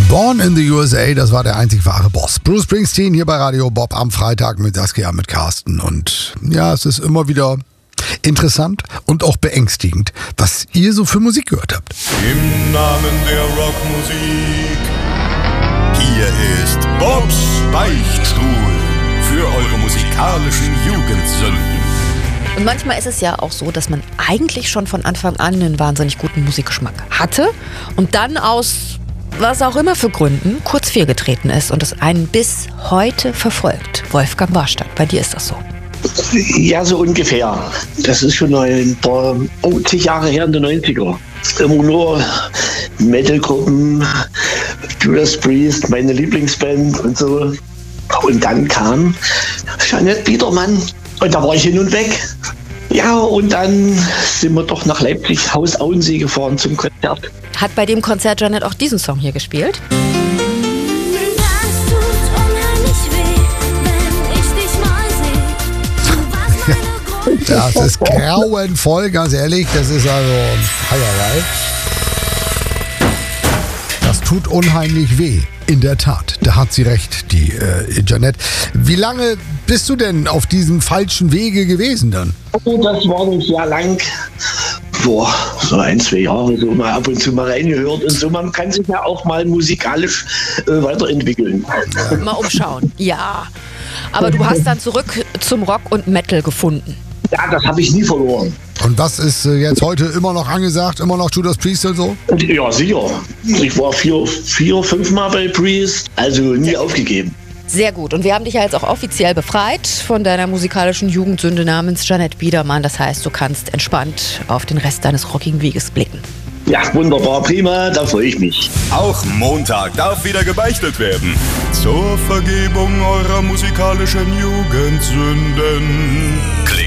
Born in the USA, das war der einzig wahre Boss. Bruce Springsteen hier bei Radio Bob am Freitag mit Saskia, mit Carsten. Und ja, es ist immer wieder interessant und auch beängstigend, was ihr so für Musik gehört habt. Im Namen der Rockmusik, hier ist Bobs Beichtstuhl für eure musikalischen Jugendsünden. Und manchmal ist es ja auch so, dass man eigentlich schon von Anfang an einen wahnsinnig guten Musikgeschmack hatte und dann aus was auch immer für Gründen kurz fehlgetreten ist und es einen bis heute verfolgt. Wolfgang Warstadt, bei dir ist das so? Ja, so ungefähr. Das ist schon ein paar, zig Jahre her in den 90er. Immer nur Metalgruppen, Judas Priest, meine Lieblingsband und so. Und dann kam Jeanette Biedermann und da war ich hin und weg. Ja, und dann sind wir doch nach Leipzig, Haus Auensee gefahren zum Konzert. Hat bei dem Konzert Jeanette auch diesen Song hier gespielt? Das ist grauenvoll, ganz ehrlich. Das ist also Heierei. Das tut unheimlich weh. In der Tat, da hat sie recht, die Jeanette. Wie lange bist du denn auf diesem falschen Wege gewesen dann? Oh, das war nicht sehr lang. Boah, so 1-2 Jahre, so mal ab und zu mal reingehört und so. Man kann sich ja auch mal musikalisch weiterentwickeln. Mal umschauen, ja. Aber du hast dann zurück zum Rock und Metal gefunden. Ja, das habe ich nie verloren. Und was ist jetzt heute immer noch angesagt? Immer noch Judas Priest und so? Ja, sicher. Ich war 4-5 Mal bei Priest, also nie aufgegeben. Sehr gut. Und wir haben dich ja jetzt auch offiziell befreit von deiner musikalischen Jugendsünde namens Jeanette Biedermann. Das heißt, du kannst entspannt auf den Rest deines rockigen Weges blicken. Ja, wunderbar, prima, da freue ich mich. Auch Montag darf wieder gebeichtet werden. Zur Vergebung eurer musikalischen Jugendsünden.